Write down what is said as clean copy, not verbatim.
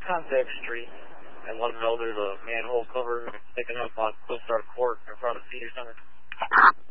contact street and let them know there's a manhole cover sticking up on CoStar Court in front of the Senior Center.